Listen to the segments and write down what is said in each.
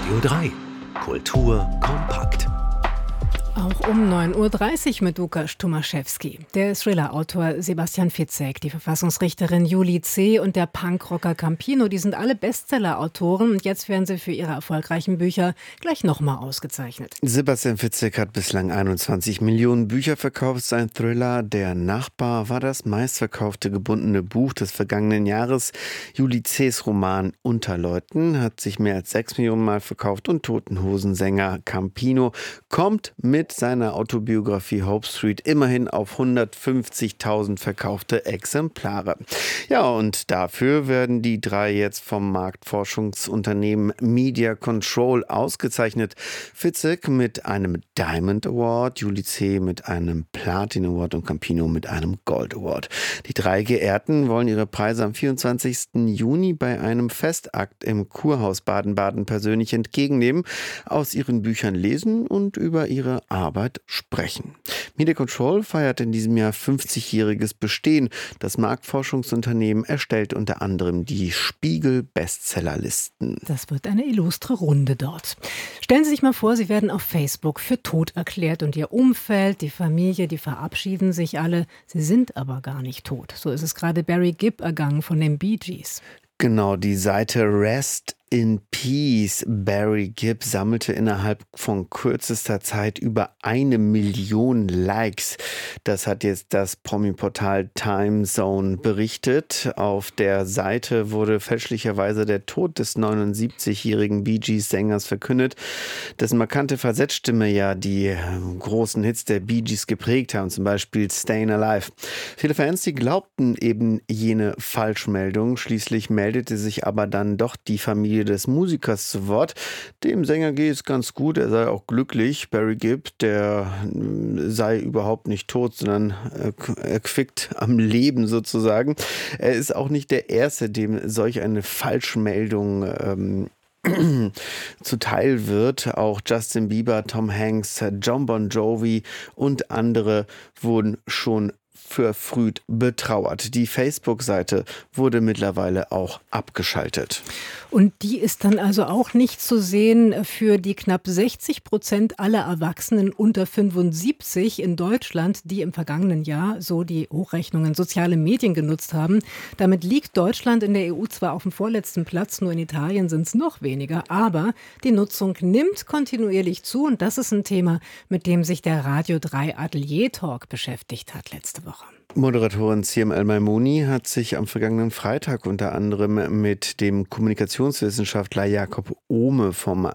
Radio 3. Kultur kompakt. Auch um 9.30 Uhr mit Łukasz Tomaszewski. Der Thriller-Autor Sebastian Fitzek, die Verfassungsrichterin Julie C. und der Punkrocker Campino, die sind alle Bestseller-Autoren und jetzt werden sie für ihre erfolgreichen Bücher gleich nochmal ausgezeichnet. Sebastian Fitzek hat bislang 21 Millionen Bücher verkauft. Sein Thriller Der Nachbar war das meistverkaufte gebundene Buch des vergangenen Jahres. Julie C.'s Roman Unterleuten hat sich mehr als 6 Millionen Mal verkauft und Toten Hosen Sänger Campino kommt mit seiner Autobiografie Hope Street immerhin auf 150.000 verkaufte Exemplare. Ja, und dafür werden die drei jetzt vom Marktforschungsunternehmen Media Control ausgezeichnet. Fitzek mit einem Diamond Award, Julie C. mit einem Platin Award und Campino mit einem Gold Award. Die drei Geehrten wollen ihre Preise am 24. Juni bei einem Festakt im Kurhaus Baden-Baden persönlich entgegennehmen, aus ihren Büchern lesen und über ihre Arbeit sprechen. Media Control feiert in diesem Jahr 50-jähriges Bestehen. Das Marktforschungsunternehmen erstellt unter anderem die Spiegel-Bestsellerlisten. Das wird eine illustre Runde dort. Stellen Sie sich mal vor, Sie werden auf Facebook für tot erklärt und Ihr Umfeld, die Familie, die verabschieden sich alle. Sie sind aber gar nicht tot. So ist es gerade Barry Gibb ergangen von den Bee Gees. Genau, die Seite Rest in Peace. Barry Gibb sammelte innerhalb von kürzester Zeit über 1 Million Likes. Das hat jetzt das Promi-Portal Time Zone berichtet. Auf der Seite wurde fälschlicherweise der Tod des 79-jährigen Bee Gees-Sängers verkündet, dessen markante Falsettstimme ja die großen Hits der Bee Gees geprägt haben, zum Beispiel Stayin' Alive. Viele Fans, die glaubten eben jene Falschmeldung. Schließlich meldete sich aber dann doch die Familie des Musikers zu Wort. Dem Sänger geht es ganz gut, er sei auch glücklich. Barry Gibb, der sei überhaupt nicht tot, sondern erquickt am Leben sozusagen. Er ist auch nicht der Erste, dem solch eine Falschmeldung zuteil wird. Auch Justin Bieber, Tom Hanks, Jon Bon Jovi und andere wurden schon verfrüht betrauert. Die Facebook-Seite wurde mittlerweile auch abgeschaltet. Und die ist dann also auch nicht zu sehen für die knapp 60% aller Erwachsenen unter 75 in Deutschland, die im vergangenen Jahr, so die Hochrechnungen, soziale Medien genutzt haben. Damit liegt Deutschland in der EU zwar auf dem vorletzten Platz, nur in Italien sind es noch weniger, aber die Nutzung nimmt kontinuierlich zu und das ist ein Thema, mit dem sich der Radio 3 Atelier Talk beschäftigt hat letzte Woche. Moderatorin Siem El-Maimouni hat sich am vergangenen Freitag unter anderem mit dem Kommunikationswissenschaftler Jakob Ohme vom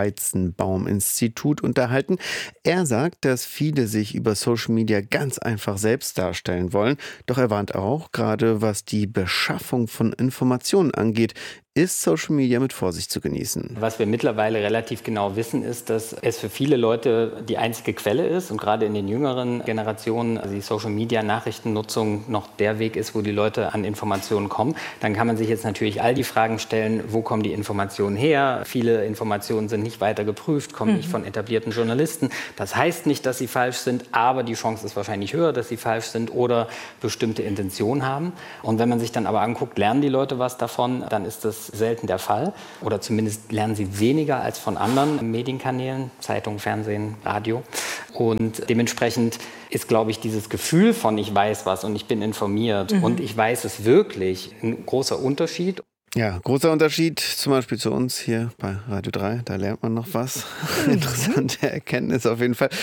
Weizenbaum-Institut unterhalten. Er sagt, dass viele sich über Social Media ganz einfach selbst darstellen wollen. Doch er warnt auch, gerade was die Beschaffung von Informationen angeht, ist Social Media mit Vorsicht zu genießen. Was wir mittlerweile relativ genau wissen, ist, dass es für viele Leute die einzige Quelle ist und gerade in den jüngeren Generationen also die Social Media Nachrichtennutzung noch der Weg ist, wo die Leute an Informationen kommen. Dann kann man sich jetzt natürlich all die Fragen stellen, wo kommen die Informationen her? Viele Informationen sind nicht weiter geprüft, kommen nicht von etablierten Journalisten. Das heißt nicht, dass sie falsch sind, aber die Chance ist wahrscheinlich höher, dass sie falsch sind oder bestimmte Intentionen haben. Und wenn man sich dann aber anguckt, lernen die Leute was davon, dann ist das selten der Fall. Oder zumindest lernen sie weniger als von anderen Medienkanälen, Zeitung, Fernsehen, Radio. Und dementsprechend ist, glaube ich, dieses Gefühl von ich weiß was und ich bin informiert und ich weiß es wirklich ein großer Unterschied. Ja, großer Unterschied zum Beispiel zu uns hier bei Radio 3, da lernt man noch was. Interessante Erkenntnis auf jeden Fall.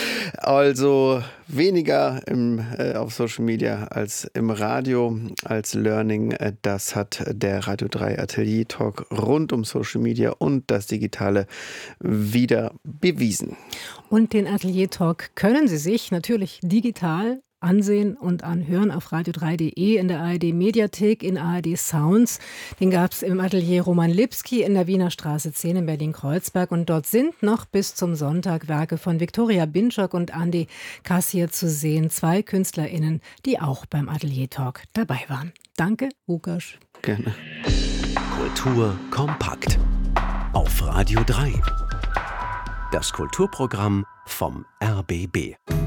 Also weniger auf Social Media als im Radio, als Learning. Das hat der Radio 3 Atelier Talk rund um Social Media und das Digitale wieder bewiesen. Und den Atelier Talk können Sie sich natürlich digital ansehen und anhören auf radio3.de, in der ARD-Mediathek, in ARD Sounds. Den gab es im Atelier Roman Lipski in der Wiener Straße 10 in Berlin-Kreuzberg. Und dort sind noch bis zum Sonntag Werke von Viktoria Binczok und Andi Kassier zu sehen. 2 KünstlerInnen, die auch beim Atelier Talk dabei waren. Danke, Łukasz. Gerne. Kultur kompakt. Auf Radio 3. Das Kulturprogramm vom RBB.